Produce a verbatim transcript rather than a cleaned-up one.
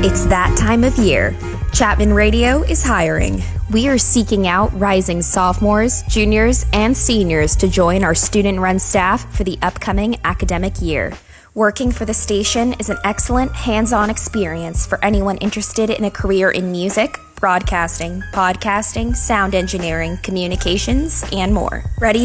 It's that time of year. Chapman Radio is hiring. We are seeking out rising sophomores, juniors, and seniors to join our student-run staff for the upcoming academic year. Working for the station is an excellent hands-on experience for anyone interested in a career in music, broadcasting, podcasting, sound engineering, communications, and more. Ready